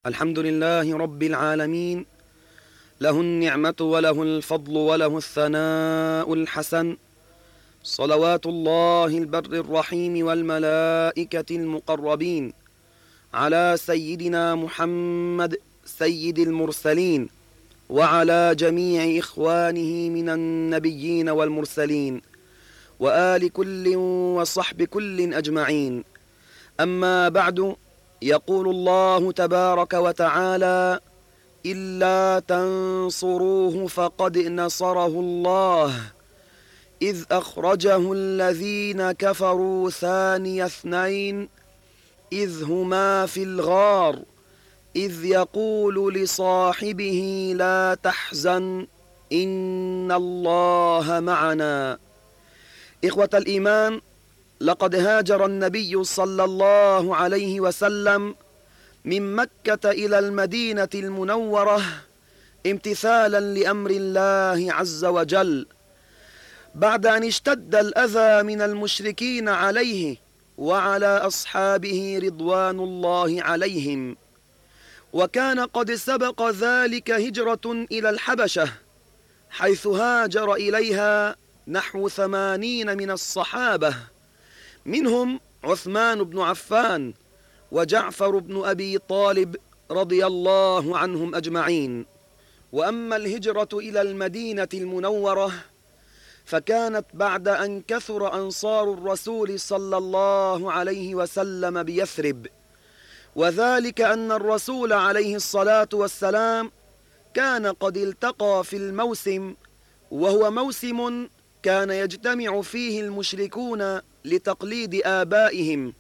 الحمد لله رب العالمين، له النعمة وله الفضل وله الثناء الحسن، صلوات الله البر الرحيم والملائكة المقربين على سيدنا محمد سيد المرسلين، وعلى جميع إخوانه من النبيين والمرسلين، وآل كل وصحب كل أجمعين. أما بعد، يقول الله تبارك وتعالى: إلا تنصروه فقد نصره الله إذ أخرجه الذين كفروا ثاني اثنين إذ هما في الغار إذ يقول لصاحبه لا تحزن إن الله معنا. إخوة الإيمان، لقد هاجر النبي صلى الله عليه وسلم من مكة إلى المدينة المنورة امتثالا لأمر الله عز وجل، بعد أن اشتد الأذى من المشركين عليه وعلى أصحابه رضوان الله عليهم. وكان قد سبق ذلك هجرة إلى الحبشة، حيث هاجر إليها نحو 80 من الصحابة، منهم عثمان بن عفان وجعفر بن أبي طالب رضي الله عنهم أجمعين. وأما الهجرة إلى المدينة المنورة فكانت بعد أن كثر أنصار الرسول صلى الله عليه وسلم بيثرب، وذلك أن الرسول عليه الصلاة والسلام كان قد التقى في الموسم، وهو موسم كان يجتمع فيه المشركون لتقليد آبائهم.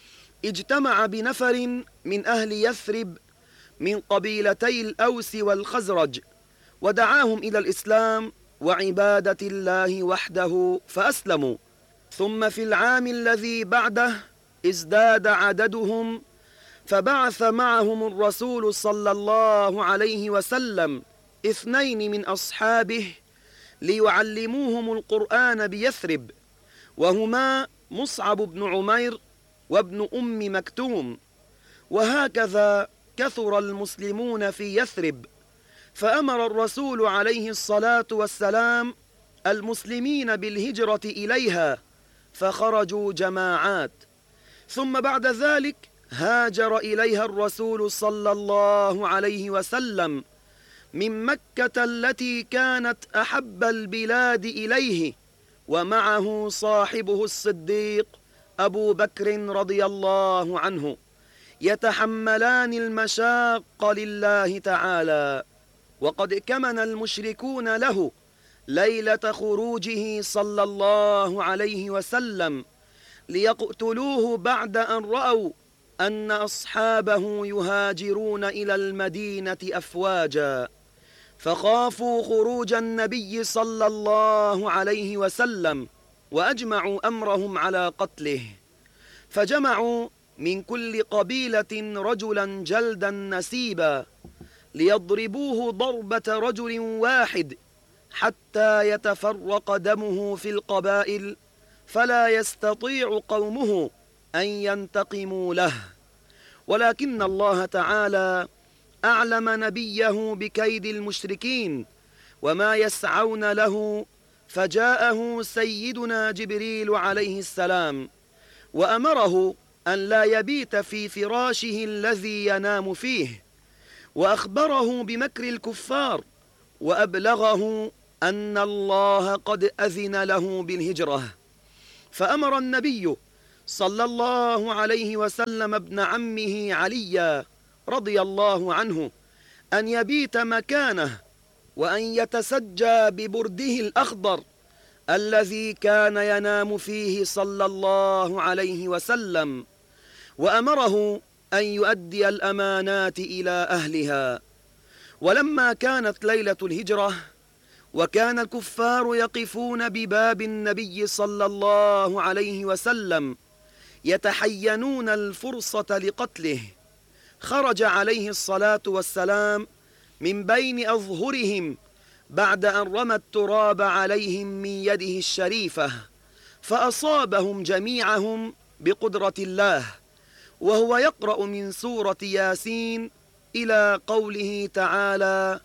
اجتمع بنفر من أهل يثرب من قبيلتي الأوس والخزرج، ودعاهم إلى الإسلام وعبادة الله وحده فأسلموا. ثم في العام الذي بعده ازداد عددهم، فبعث معهم الرسول صلى الله عليه وسلم 2 من أصحابه ليعلموهم القرآن بيثرب، وهما مصعب بن عمير وابن أم مكتوم. وهكذا كثر المسلمون في يثرب، فأمر الرسول عليه الصلاة والسلام المسلمين بالهجرة إليها، فخرجوا جماعات. ثم بعد ذلك هاجر إليها الرسول صلى الله عليه وسلم من مكة التي كانت أحب البلاد إليه، ومعه صاحبه الصديق أبو بكر رضي الله عنه، يتحملان المشاق لله تعالى. وقد كمن المشركون له ليلة خروجه صلى الله عليه وسلم ليقتلوه بعد أن رأوا أن أصحابه يهاجرون إلى المدينة أفواجا، فخافوا خروج النبي صلى الله عليه وسلم، وأجمعوا أمرهم على قتله. فجمعوا من كل قبيلة رجلا جلدا نسيبا ليضربوه ضربة رجل واحد حتى يتفرق دمه في القبائل، فلا يستطيع قومه أن ينتقموا له. ولكن الله تعالى أعلم نبيه بكيد المشركين وما يسعون له، فجاءه سيدنا جبريل عليه السلام وأمره أن لا يبيت في فراشه الذي ينام فيه، وأخبره بمكر الكفار، وأبلغه أن الله قد أذن له بالهجرة. فأمر النبي صلى الله عليه وسلم ابن عمه عليا رضي الله عنه أن يبيت مكانه، وأن يتسجى ببرده الأخضر الذي كان ينام فيه صلى الله عليه وسلم، وأمره أن يؤدي الأمانات إلى أهلها. ولما كانت ليلة الهجرة وكان الكفار يقفون بباب النبي صلى الله عليه وسلم يتحينون الفرصة لقتله، خرج عليه الصلاة والسلام من بين أظهرهم بعد أن رمى التراب عليهم من يده الشريفة، فأصابهم جميعهم بقدرة الله، وهو يقرأ من سورة ياسين: إلى قوله تعالى: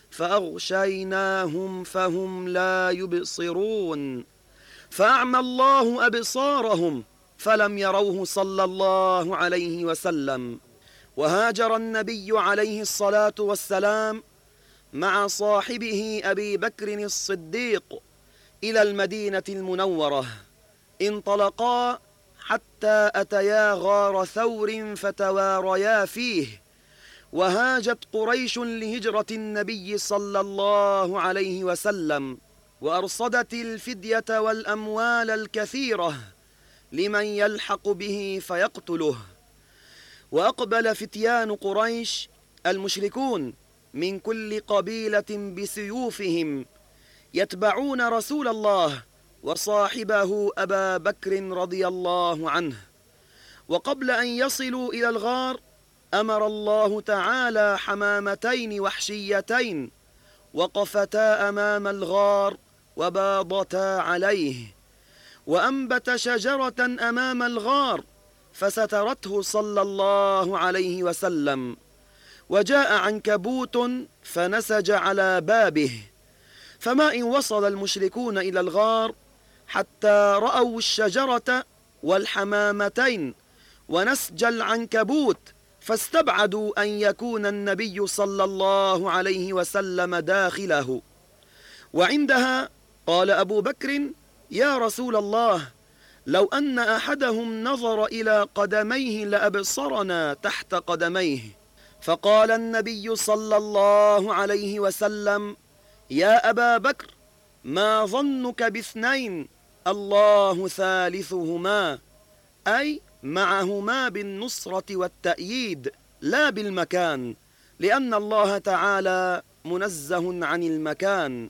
فأغشيناهم فهم لا يبصرون، فأعمى الله أبصارهم فلم يروه صلى الله عليه وسلم. وهاجر النبي عليه الصلاة والسلام مع صاحبه أبي بكر الصديق إلى المدينة المنورة. انطلقا حتى أتيا غار ثور فتواريا فيه، وهاجت قريش لهجرة النبي صلى الله عليه وسلم، وأرصدت الفدية والأموال الكثيرة لمن يلحق به فيقتله. وأقبل فتيان قريش المشركون من كل قبيلة بسيوفهم يتبعون رسول الله وصاحبه أبا بكر رضي الله عنه. وقبل أن يصلوا إلى الغار أمر الله تعالى حمامتين وحشيتين وقفتا أمام الغار وباضتا عليه، وأنبت شجرة أمام الغار فسترته صلى الله عليه وسلم، وجاء عنكبوت فنسج على بابه. فما إن وصل المشركون إلى الغار حتى رأوا الشجرة والحمامتين ونسج العنكبوت، فاستبعدوا أن يكون النبي صلى الله عليه وسلم داخله. وعندها قال أبو بكر: يا رسول الله، لو أن أحدهم نظر إلى قدميه لأبصرنا تحت قدميه. فقال النبي صلى الله عليه وسلم: يا أبا بكر، ما ظنك باثنين الله ثالثهما، أي معهما بالنصرة والتأييد لا بالمكان، لأن الله تعالى منزه عن المكان.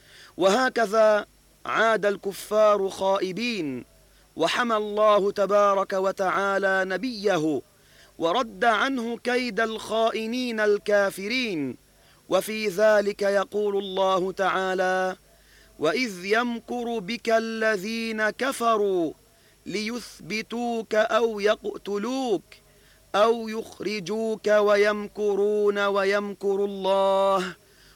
وهكذا عاد الكفار خائبين، وحمى الله تبارك وتعالى نبيه ورد عنه كيد الخائنين الكافرين. وفي ذلك يقول الله تعالى: وإذ يمكر بك الذين كفروا ليثبتوك أو يقتلوك أو يخرجوك ويمكرون ويمكر الله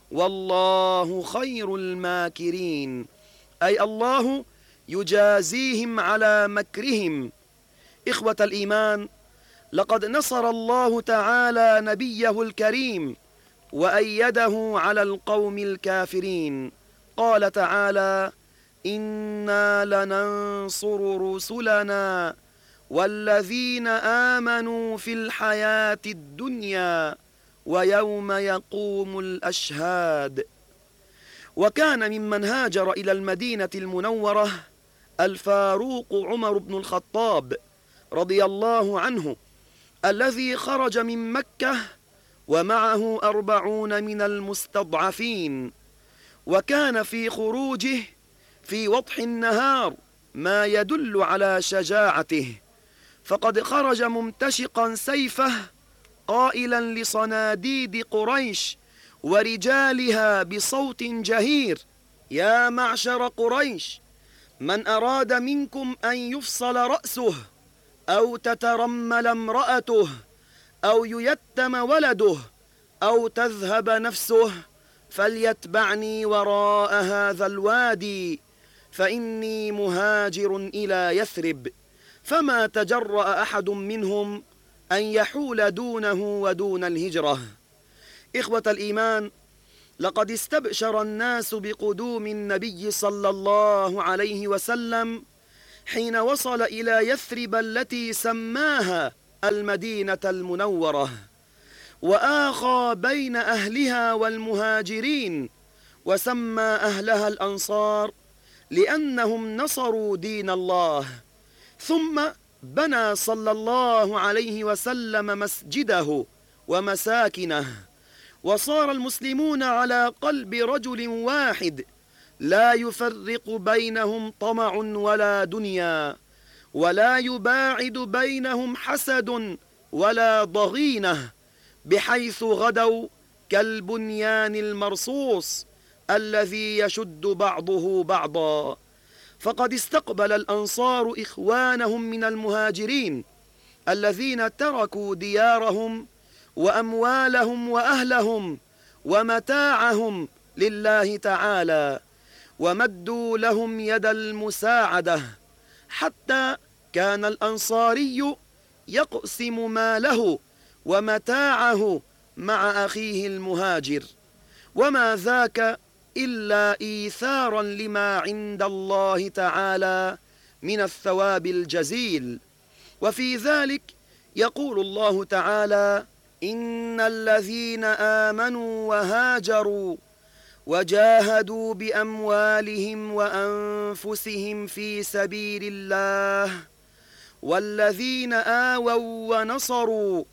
والله خير الماكرين، أي الله يجازيهم على مكرهم. إخوة الإيمان، لقد نصر الله تعالى نبيه الكريم وأيده على القوم الكافرين. قال تعالى: إنا لننصر رسلنا والذين آمنوا في الحياة الدنيا ويوم يقوم الأشهاد. وكان ممن هاجر إلى المدينة المنورة الفاروق عمر بن الخطاب رضي الله عنه، الذي خرج من مكة ومعه 40 من المستضعفين. وكان في خروجه في وضح النهار ما يدل على شجاعته، فقد خرج ممتشقا سيفه قائلا لصناديد قريش ورجالها بصوت جهير: يا معشر قريش، من أراد منكم أن يفصل رأسه أو تترمل امرأته أو ييتم ولده أو تذهب نفسه فليتبعني وراء هذا الوادي، فإني مهاجر إلى يثرب. فما تجرأ أحد منهم أن يحول دونه ودون الهجرة. إخوة الإيمان، لقد استبشر الناس بقدوم النبي صلى الله عليه وسلم حين وصل إلى يثرب التي سماها المدينة المنورة، وآخى بين أهلها والمهاجرين، وسمى أهلها الأنصار لأنهم نصروا دين الله. ثم بنى صلى الله عليه وسلم مسجده ومساكنه، وصار المسلمون على قلب رجل واحد لا يفرق بينهم طمع ولا دنيا، ولا يباعد بينهم حسد ولا ضغينة، بحيث غدوا كالبنيان المرصوص الذي يشد بعضه بعضا. فقد استقبل الأنصار إخوانهم من المهاجرين الذين تركوا ديارهم وأموالهم وأهلهم ومتاعهم لله تعالى، ومدوا لهم يد المساعدة، حتى كان الأنصاري يقسم ماله ومتاعه مع أخيه المهاجر، وما ذاك إلا إيثارا لما عند الله تعالى من الثواب الجزيل. وفي ذلك يقول الله تعالى: إن الذين آمنوا وهاجروا وجاهدوا بأموالهم وأنفسهم في سبيل الله والذين آووا ونصروا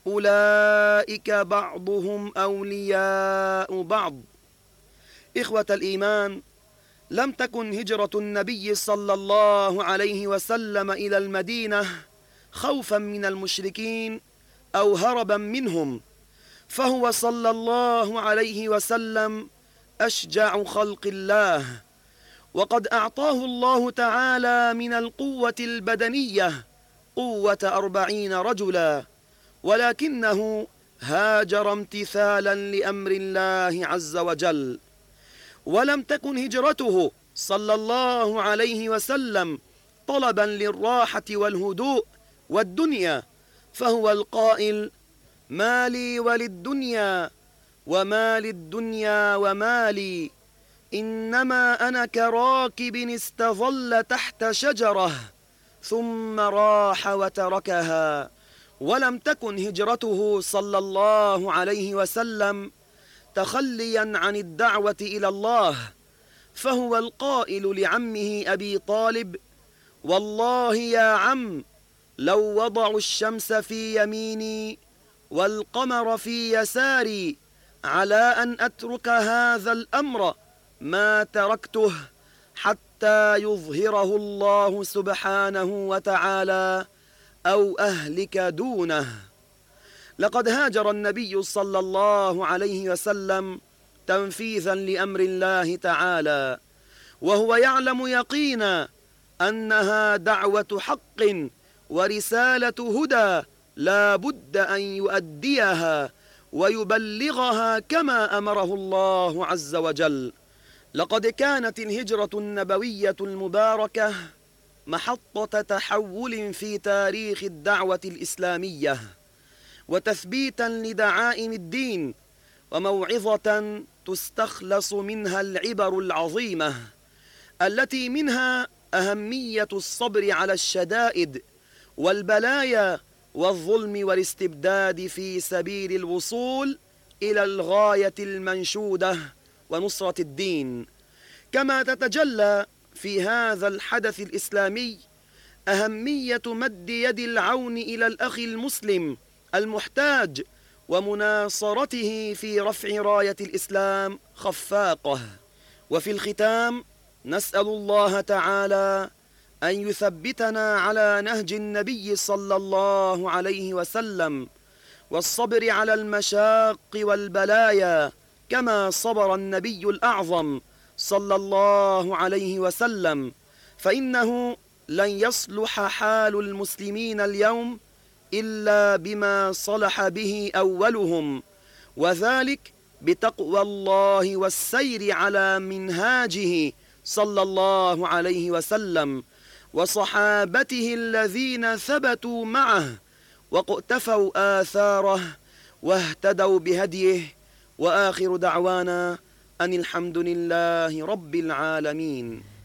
أولئك بعضهم أولياء بعض. إخوة الإيمان، لم تكن هجرة النبي صلى الله عليه وسلم إلى المدينة خوفا من المشركين أو هربا منهم، فهو صلى الله عليه وسلم أشجع خلق الله، وقد أعطاه الله تعالى من القوة البدنية قوة 40 رجلا، ولكنه هاجر امتثالا لأمر الله عز وجل. ولم تكن هجرته صلى الله عليه وسلم طلبا للراحة والهدوء والدنيا، فهو القائل: ما لي وللدنيا وما للدنيا وما لي، إنما أنا كراكب استظل تحت شجرة ثم راح وتركها. ولم تكن هجرته صلى الله عليه وسلم تخليا عن الدعوة إلى الله، فهو القائل لعمه أبي طالب: والله يا عم، لو وضعوا الشمس في يميني والقمر في يساري على أن أترك هذا الأمر ما تركته حتى يظهره الله سبحانه وتعالى أو أهلك دونه. لقد هاجر النبي صلى الله عليه وسلم تنفيذا لأمر الله تعالى، وهو يعلم يقينا أنها دعوة حق ورسالة هدى لا بد أن يؤديها ويبلغها كما أمره الله عز وجل. لقد كانت الهجرة النبوية المباركة محطة تحول في تاريخ الدعوة الإسلامية، وتثبيتا لدعائم الدين، وموعظة تستخلص منها العبر العظيمة، التي منها أهمية الصبر على الشدائد والبلايا والظلم والاستبداد في سبيل الوصول إلى الغاية المنشودة ونصرة الدين. كما تتجلى في هذا الحدث الإسلامي أهمية مد يد العون إلى الأخ المسلم المحتاج ومناصرته في رفع راية الإسلام خفاقه. وفي الختام نسأل الله تعالى أن يثبتنا على نهج النبي صلى الله عليه وسلم والصبر على المشاق والبلايا كما صبر النبي الأعظم صلى الله عليه وسلم، فإنه لن يصلح حال المسلمين اليوم إلا بما صلح به أولهم، وذلك بتقوى الله والسير على منهاجه صلى الله عليه وسلم وصحابته الذين ثبتوا معه واقتفوا آثاره واهتدوا بهديه. وآخر دعوانا أن الحمد لله رب العالمين.